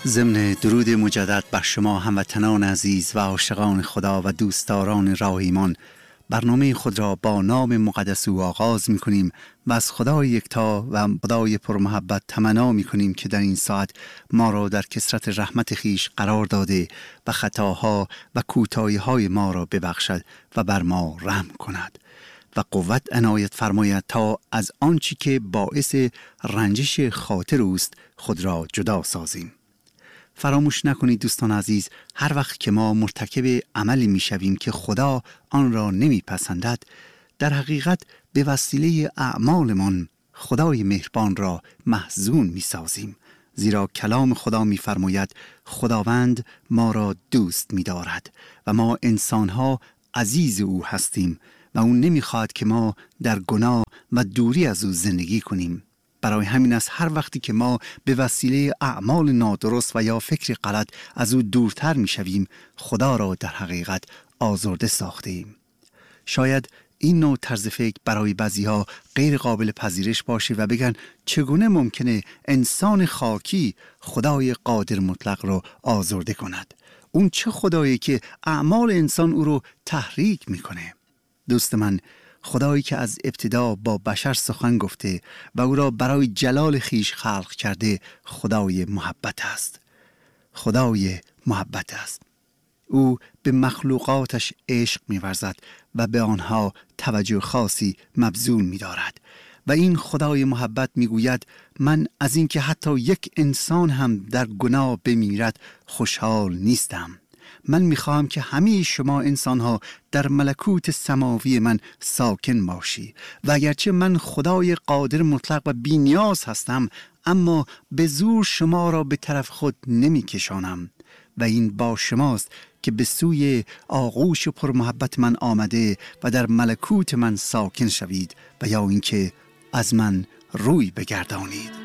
ضمن درود مجدد بر شما هموطنان عزیز و عاشقان خدا و دوستداران راه ایمان، برنامه خود را با نام مقدس او آغاز می کنیم و از خدای یکتا و خدای پرمحبت تمنا می کنیم که در این ساعت ما را در کثرت رحمت خیش قرار داده و خطاها و کوتاهی‌های ما را ببخشد و بر ما رحم کند و قوت عنایت فرماید تا از آنچه که باعث رنجش خاطر اوست خود را جدا سازیم. فراموش نکنید دوستان عزیز، هر وقت که ما مرتکب عملی می شویم که خدا آن را نمی پسندد، در حقیقت به وسیله اعمالمان خدای مهربان را محزون می سازیم. زیرا کلام خدا می فرماید خداوند ما را دوست می دارد و ما انسانها عزیز او هستیم و او نمی خواهد که ما در گناه و دوری از او زندگی کنیم. برای همین است هر وقتی که ما به وسیله اعمال نادرست و یا فکر غلط از او دورتر می شویم، خدا را در حقیقت آزرده ساخته ایم. شاید این نوع طرز فکر برای بعضی‌ها غیر قابل پذیرش باشه و بگن چگونه ممکنه انسان خاکی خدای قادر مطلق را آزرده کند؟ اون چه خدایی که اعمال انسان او رو تحریک میکنه؟ دوست من، خدایی که از ابتدا با بشر سخن گفته و او را برای جلال خیش خلق کرده خدای محبت است. خدای محبت است. او به مخلوقاتش عشق می‌ورزد و به آنها توجه خاصی مبذول می‌دارد و این خدای محبت می‌گوید من از اینکه حتی یک انسان هم در گناه بمیرد خوشحال نیستم. من میخواهم که همه شما انسانها در ملکوت سماوی من ساکن باشی و اگرچه من خدای قادر مطلق و بی‌نیاز هستم، اما به زور شما را به طرف خود نمیکشانم و این با شماست که به سوی آغوش پرمحبت من آمده و در ملکوت من ساکن شوید و یا اینکه از من روی بگردانید.